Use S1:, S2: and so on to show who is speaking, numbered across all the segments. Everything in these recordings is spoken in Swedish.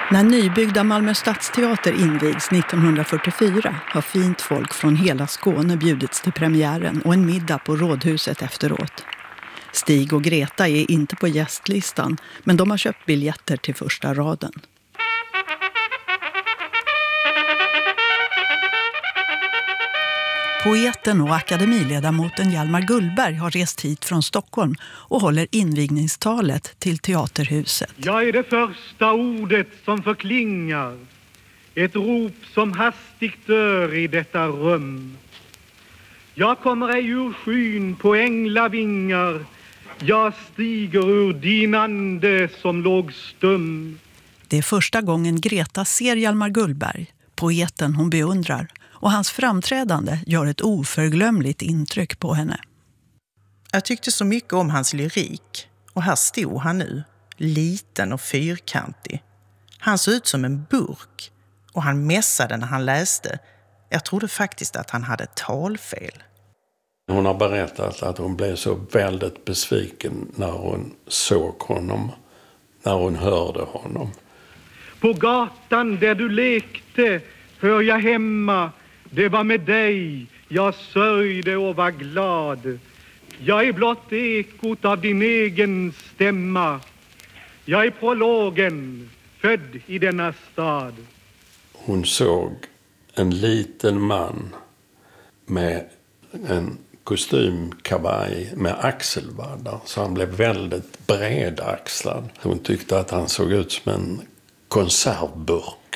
S1: När nybyggda Malmö stadsteater invigs 1944 har fint folk från hela Skåne bjudits till premiären och en middag på Rådhuset efteråt. Stig och Greta är inte på gästlistan, men de har köpt biljetter till första raden. Poeten och akademiledamoten Hjalmar Gullberg har rest hit från Stockholm och håller invigningstalet till Teaterhuset.
S2: Jag är det första ordet som förklingar, ett rop som hastigt dör i detta rum. Jag kommer ej ur skyn på änglavingar, jag stiger ur din ande som låg stum.
S1: Det är första gången Greta ser Hjalmar Gullberg, poeten hon beundrar, och hans framträdande gör ett oförglömligt intryck på henne.
S3: Jag tyckte så mycket om hans lyrik, och här stod han nu, liten och fyrkantig. Han såg ut som en burk, och han mässade när han läste. Jag trodde faktiskt att han hade talfel.
S4: Hon har berättat att hon blev så väldigt besviken när hon såg honom, när hon hörde honom.
S2: På gatan där du lekte hör jag hemma, det var med dig jag sörjde och var glad. Jag är blott ekot av din egen stämma, jag är prologen, född i denna stad.
S4: Hon såg en liten man med en kostymkavaj med axelvaddar, så han blev väldigt bredaxlad. Hon tyckte att han såg ut som en konservburk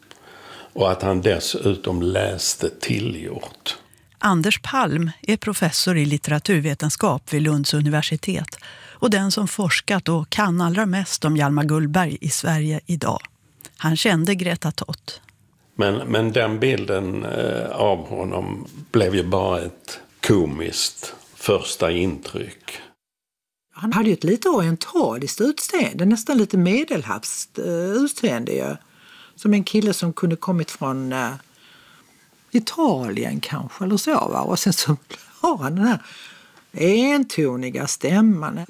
S4: och att han dessutom läste tillgjort.
S1: Anders Palm är professor i litteraturvetenskap vid Lunds universitet och den som forskat och kan allra mest om Hjalmar Gullberg i Sverige idag. Han kände Greta Tott.
S4: Men den bilden av honom blev ju bara ett komiskt första intryck.
S5: Han hade ju ett lite orientaliskt utseende, nästan lite medelhavskt utseende ju. Som en kille som kunde kommit från Italien kanske eller så, va? Och sen så har han den här entoniga stämman.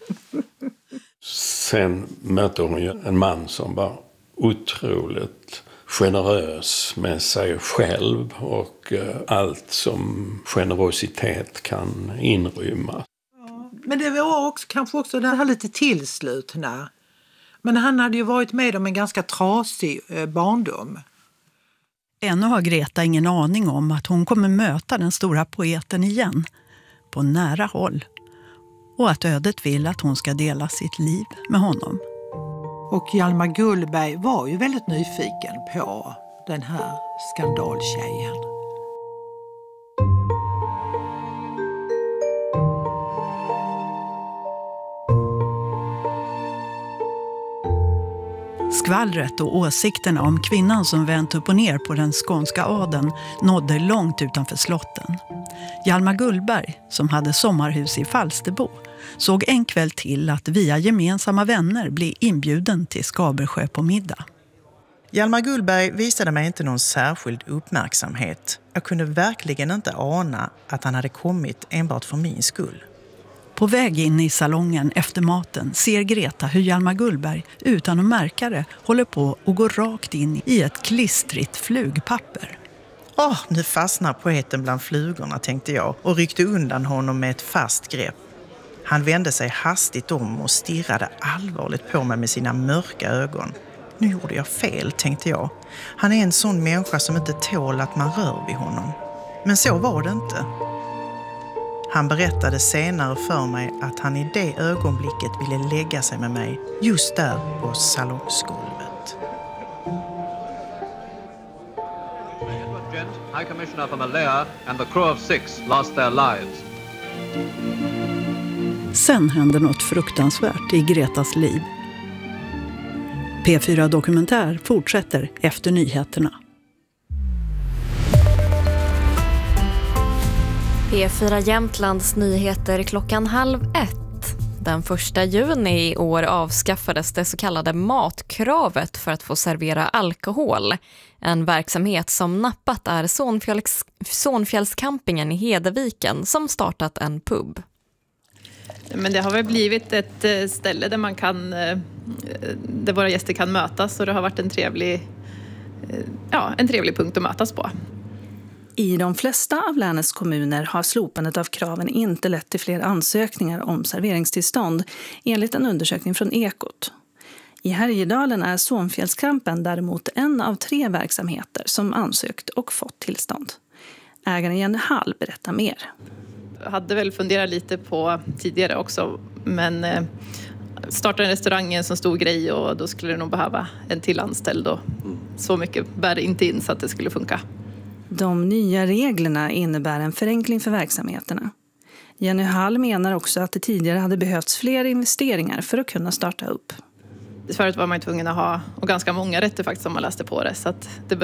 S4: Sen mötte hon ju en man som var otroligt generös med sig själv och allt som generositet kan inrymma.
S5: Men det var också, kanske också det här lite tillslutna. Men han hade ju varit med om en ganska trasig barndom.
S1: Ännu har Greta ingen aning om att hon kommer möta den stora poeten igen, på nära håll. Och att ödet vill att hon ska dela sitt liv med honom.
S5: Och Hjalmar Gullberg var ju väldigt nyfiken på den här skandaltjejen.
S1: Skvallret och åsikterna om kvinnan som vänt upp och ner på den skånska adeln nådde långt utanför slotten. Hjalmar Gullberg, som hade sommarhus i Falsterbo, såg en kväll till att via gemensamma vänner bli inbjuden till Skabersjö på middag.
S3: Hjalmar Gullberg visade mig inte någon särskild uppmärksamhet. Jag kunde verkligen inte ana att han hade kommit enbart för min skull.
S1: På väg in i salongen efter maten ser Greta hur Hjalmar Gullberg utan att märka det håller på att gå rakt in i ett klistrigt flugpapper.
S3: Nu fastnar poeten bland flugorna, tänkte jag, och ryckte undan honom med ett fast grepp. Han vände sig hastigt om och stirrade allvarligt på mig med sina mörka ögon. Nu gjorde jag fel, tänkte jag. Han är en sån människa som inte tål att man rör vid honom. Men så var det inte. Han berättade senare för mig att han i det ögonblicket ville lägga sig med mig just där på salongsgolvet.
S6: High Commissioner for Malaya and the crew of 6 lost their lives.
S1: Sen hände något fruktansvärt i Gretas liv. P4 Dokumentär fortsätter efter nyheterna.
S7: P4 Jämtlands nyheter 12:30. Den 1 juni i år avskaffades det så kallade matkravet för att få servera alkohol. En verksamhet som nappat är Sonfjällscampingen i Hedeviken som startat en pub.
S8: Men det har väl blivit ett ställe där man kan, där våra gäster kan mötas, och det har varit en trevlig punkt att mötas på.
S9: I de flesta av länets kommuner har slopandet av kraven inte lett till fler ansökningar om serveringstillstånd, enligt en undersökning från Ekot. I Härjedalen är Sonfjällskampen däremot en av 3 verksamheter som ansökt och fått tillstånd. Ägaren Jenny Hall berättar mer.
S8: Jag hade väl funderat lite på tidigare också, men starta en restaurang är en så stor grej, och då skulle det nog behöva en till anställd, och så mycket bär det inte in så att det skulle funka.
S9: De nya reglerna innebär en förenkling för verksamheterna. Jenny Hall menar också att det tidigare hade behövts fler investeringar för att kunna starta upp.
S8: Förut var man tvungen att ha, och ganska många rätter faktiskt, om man läste på det. Så att det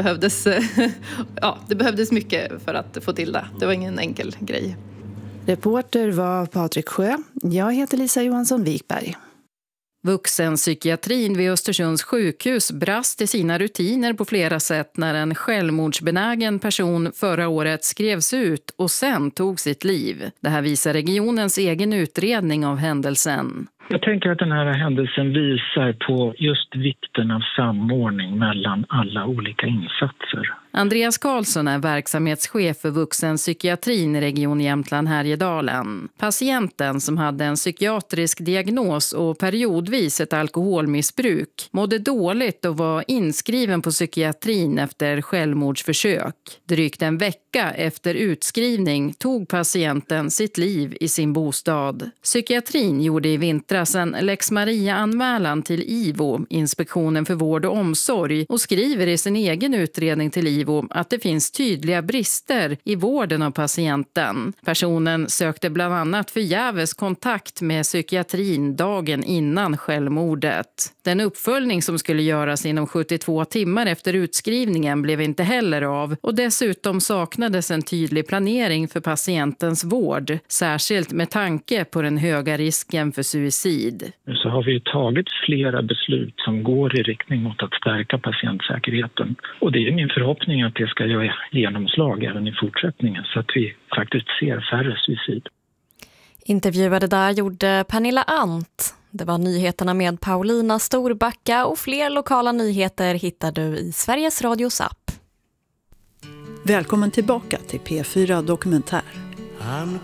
S8: behövdes mycket för att få till det. Det var ingen enkel grej.
S9: Reporter var Patrik Sjö. Jag heter Lisa Johansson Wikberg.
S10: Vuxenpsykiatrin vid Östersunds sjukhus brast i sina rutiner på flera sätt när en självmordsbenägen person förra året skrevs ut och sen tog sitt liv. Det här visar regionens egen utredning av händelsen.
S11: Jag tänker att den här händelsen visar på just vikten av samordning mellan alla olika insatser.
S10: Andreas Karlsson är verksamhetschef för vuxenpsykiatrin i Region Jämtland Härjedalen. Patienten, som hade en psykiatrisk diagnos och periodvis ett alkoholmissbruk, mådde dåligt och var inskriven på psykiatrin efter självmordsförsök. Drygt en vecka efter utskrivning tog patienten sitt liv i sin bostad. Psykiatrin gjorde i vintras en Lex Maria-anmälan till IVO, Inspektionen för vård och omsorg, och skriver i sin egen utredning till IVO att det finns tydliga brister i vården av patienten. Personen sökte bland annat förgäves kontakt med psykiatrin dagen innan självmordet. Den uppföljning som skulle göras inom 72 timmar efter utskrivningen blev inte heller av, och dessutom saknades en tydlig planering för patientens vård, särskilt med tanke på den höga risken för suicid.
S11: Så har vi tagit flera beslut som går i riktning mot att stärka patientsäkerheten, och det är min förhoppning att det ska göra genomslag även i fortsättningen, så att vi faktiskt ser färre suicid.
S7: Intervjuade där gjorde Pernilla Ant. Det var nyheterna med Paulina Storbacka, och fler lokala nyheter hittar du i Sveriges Radios app.
S1: Välkommen tillbaka till P4 Dokumentär.